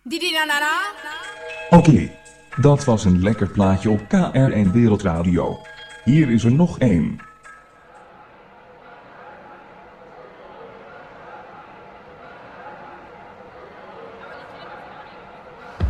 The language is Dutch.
Oké, dat was een lekker plaatje op KRN Wereldradio. Hier is er nog één.